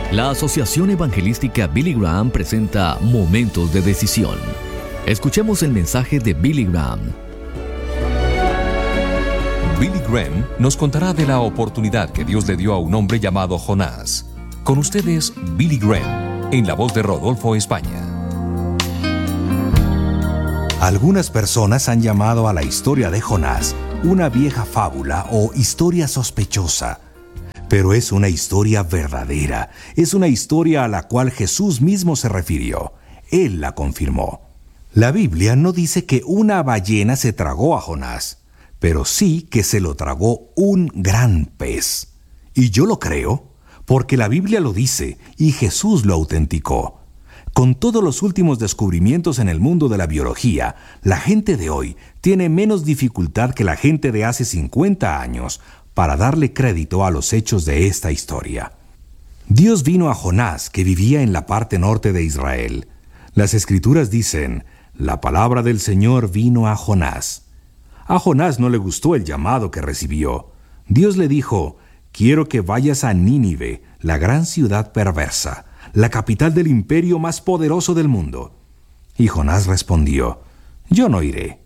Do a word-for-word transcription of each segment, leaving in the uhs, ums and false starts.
La Asociación Evangelística Billy Graham presenta Momentos de Decisión. Escuchemos el mensaje de Billy Graham. Billy Graham nos contará de la oportunidad que Dios le dio a un hombre llamado Jonás. Con ustedes, Billy Graham, en la voz de Rodolfo España. Algunas personas han llamado a la historia de Jonás una vieja fábula o historia sospechosa. Pero es una historia verdadera, es una historia a la cual Jesús mismo se refirió. Él la confirmó. La Biblia no dice que una ballena se tragó a Jonás, pero sí que se lo tragó un gran pez. Y yo lo creo, porque la Biblia lo dice y Jesús lo autenticó. Con todos los últimos descubrimientos en el mundo de la biología, la gente de hoy tiene menos dificultad que la gente de hace cincuenta años para darle crédito a los hechos de esta historia. Dios vino a Jonás, que vivía en la parte norte de Israel. Las Escrituras dicen, la palabra del Señor vino a Jonás. A Jonás no le gustó el llamado que recibió. Dios le dijo, quiero que vayas a Nínive, la gran ciudad perversa, la capital del imperio más poderoso del mundo. Y Jonás respondió, yo no iré.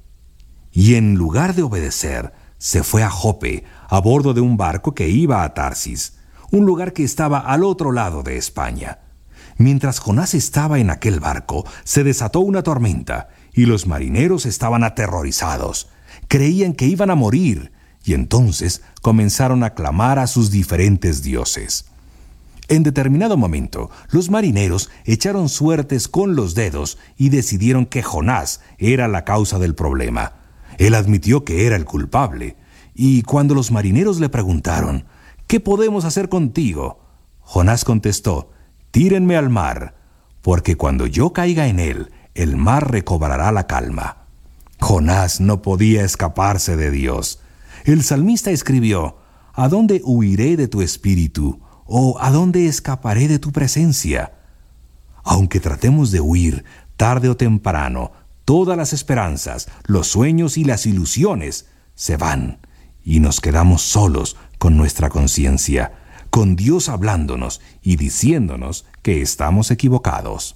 Y en lugar de obedecer, se fue a Jope, a bordo de un barco que iba a Tarsis, un lugar que estaba al otro lado de España. Mientras Jonás estaba en aquel barco, se desató una tormenta, y los marineros estaban aterrorizados. Creían que iban a morir, y entonces comenzaron a clamar a sus diferentes dioses. En determinado momento, los marineros echaron suertes con los dedos y decidieron que Jonás era la causa del problema. Él admitió que era el culpable, y cuando los marineros le preguntaron, ¿qué podemos hacer contigo?, Jonás contestó, tírenme al mar, porque cuando yo caiga en él, el mar recobrará la calma. Jonás no podía escaparse de Dios. El salmista escribió, ¿a dónde huiré de tu espíritu? ¿O a dónde escaparé de tu presencia? Aunque tratemos de huir, tarde o temprano, todas las esperanzas, los sueños y las ilusiones se van, y nos quedamos solos con nuestra conciencia, con Dios hablándonos y diciéndonos que estamos equivocados.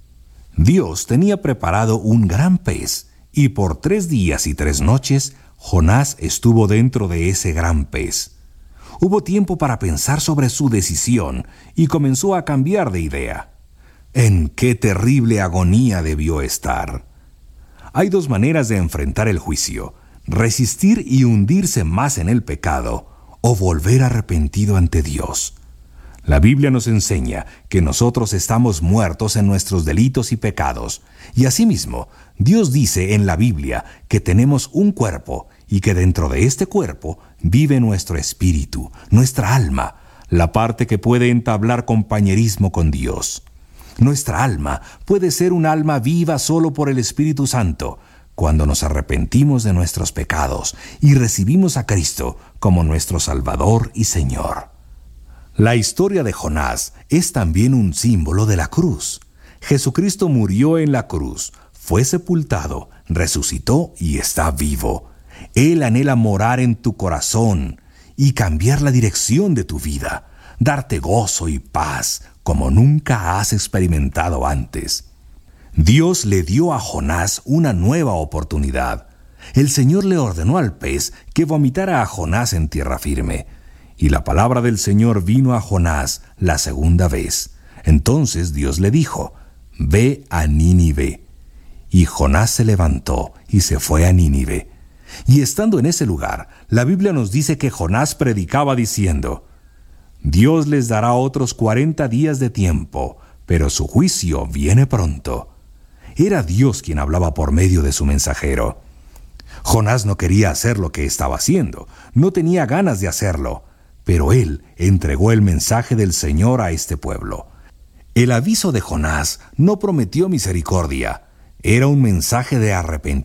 Dios tenía preparado un gran pez, y por tres días y tres noches, Jonás estuvo dentro de ese gran pez. Hubo tiempo para pensar sobre su decisión, y comenzó a cambiar de idea. En qué terrible agonía debió estar. Hay dos maneras de enfrentar el juicio: resistir y hundirse más en el pecado, o volver arrepentido ante Dios. La Biblia nos enseña que nosotros estamos muertos en nuestros delitos y pecados, y asimismo, Dios dice en la Biblia que tenemos un cuerpo y que dentro de este cuerpo vive nuestro espíritu, nuestra alma, la parte que puede entablar compañerismo con Dios. Nuestra alma puede ser un alma viva solo por el Espíritu Santo, cuando nos arrepentimos de nuestros pecados y recibimos a Cristo como nuestro Salvador y Señor. La historia de Jonás es también un símbolo de la cruz. Jesucristo murió en la cruz, fue sepultado, resucitó y está vivo. Él anhela morar en tu corazón y cambiar la dirección de tu vida, darte gozo y paz como nunca has experimentado antes. Dios le dio a Jonás una nueva oportunidad. El Señor le ordenó al pez que vomitara a Jonás en tierra firme. Y la palabra del Señor vino a Jonás la segunda vez. Entonces Dios le dijo, ve a Nínive. Y Jonás se levantó y se fue a Nínive. Y estando en ese lugar, la Biblia nos dice que Jonás predicaba diciendo, Dios les dará otros cuarenta días de tiempo, pero su juicio viene pronto. Era Dios quien hablaba por medio de su mensajero. Jonás no quería hacer lo que estaba haciendo, no tenía ganas de hacerlo, pero él entregó el mensaje del Señor a este pueblo. El aviso de Jonás no prometió misericordia, era un mensaje de arrepentimiento.